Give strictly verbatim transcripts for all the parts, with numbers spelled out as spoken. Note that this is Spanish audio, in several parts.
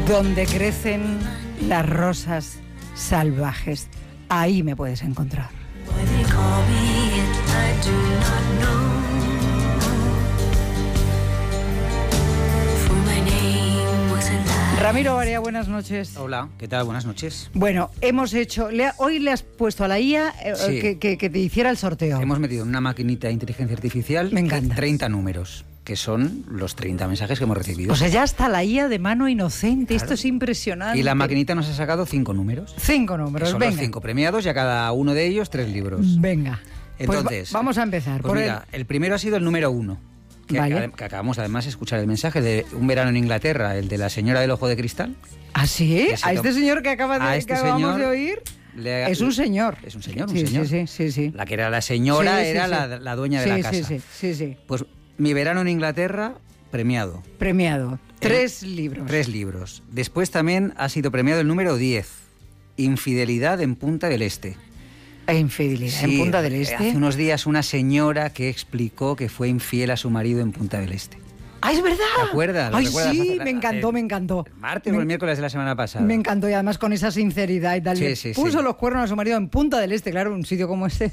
Donde crecen las rosas salvajes, ahí me puedes encontrar. Ramiro Barea, buenas noches. Hola, ¿qué tal? Buenas noches. Bueno, hemos hecho... Le, hoy le has puesto a la I A eh, Sí. que, que, que te hiciera el sorteo. Hemos metido en una maquinita de inteligencia artificial Me encanta. treinta números, que son los treinta mensajes que hemos recibido. O sea, ya está la I A de mano inocente. Claro. Esto es impresionante. Y la maquinita nos ha sacado cinco números. Cinco Que números, son venga. los cinco premiados y a cada uno de ellos tres libros. Venga. Entonces, pues va- vamos a empezar. Pues por mira, el... el primero ha sido el número uno. Que, Vale. ac- que acabamos además de escuchar el mensaje de Un verano en Inglaterra, el de la señora del ojo de cristal. el... ¿Ah, sí? Que se ¿A to- este señor que, acaba de, a este que acabamos señor de oír? Le- Es un señor. Es un señor, un sí, señor. Sí, sí, sí, sí. La que era la señora Sí, sí, era sí. La, la dueña de Sí, la casa. sí, sí, sí, sí. Pues Mi verano en Inglaterra, premiado. Premiado. Tres libros. Tres libros. Después también ha sido premiado el número diez, Infidelidad en Punta del Este. E infidelidad en Sí, Punta del Este. Hace unos días una señora que explicó que fue infiel a su marido en Punta del Este. ¡Ah, es verdad! ¿Te acuerdas? ¿Lo ¡Ay, recuerdas? sí! Hace- Me encantó, eh, me encantó. El martes Me- o el miércoles de la semana pasada. Me encantó y además con esa sinceridad y tal. Sí, Le sí, puso sí. los cuernos a su marido en Punta del Este, claro, un sitio como este.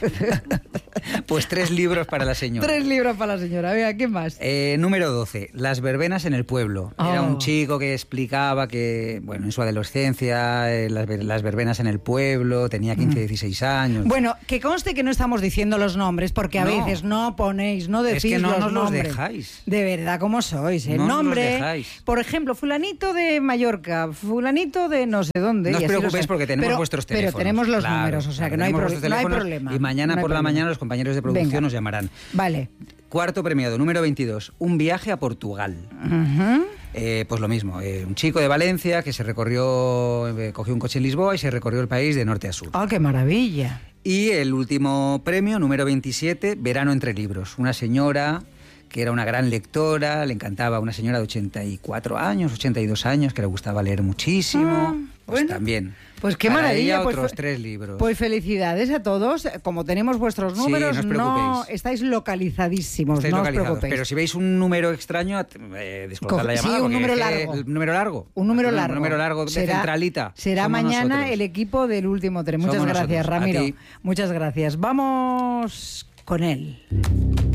Pues tres libros para la señora. Tres libros para la señora. Venga, ¿qué más? Eh, número doce, Las verbenas en el pueblo. Era Oh. un chico que explicaba que, bueno, en su adolescencia, eh, las, ver- las verbenas en el pueblo, tenía quince, dieciséis años. Bueno, que conste que no estamos diciendo los nombres, porque a No. veces no ponéis, no Es decís que no los nos los nombres. dejáis. De verdad, ¿cómo sois? El No nos los nombre, dejáis. por ejemplo, fulanito de Mallorca, fulanito de no sé dónde. No os y así lo preocupéis sé. porque tenemos Pero- vuestros Pero teléfonos. tenemos los Claro, números, o sea claro, que no hay, tenemos pro- vuestros no hay teléfonos problema. Y mañana no hay por la problema. mañana los compañeros de producción Venga. nos llamarán. Vale. Cuarto premiado, número veintidós, Un viaje a Portugal. Ujú. Eh, pues lo mismo, eh, un chico de Valencia que se recorrió, eh, cogió un coche en Lisboa y se recorrió el país de norte a sur. ¡Ah, qué maravilla! Y el último premio, número veintisiete, Verano entre libros. Una señora que era una gran lectora, le encantaba, una señora de ochenta y cuatro años, ochenta y dos años, que le gustaba leer muchísimo. Ah, pues bueno. también. Pues qué Para maravilla. ella, pues, otros fe- tres libros. Pues felicidades a todos. Como tenemos vuestros Sí, números, no os no preocupéis. estáis localizadísimos. Estáis no os localizados, preocupéis. pero si veis un número extraño, eh, descolgad la Coge- sí, llamada. un porque número es que largo. El número largo. Un número Un largo. número largo de centralita. Será Somos mañana nosotros. el equipo del último tren. Muchas Somos gracias, nosotros. A Ramiro. ti. Muchas gracias. Vamos con él.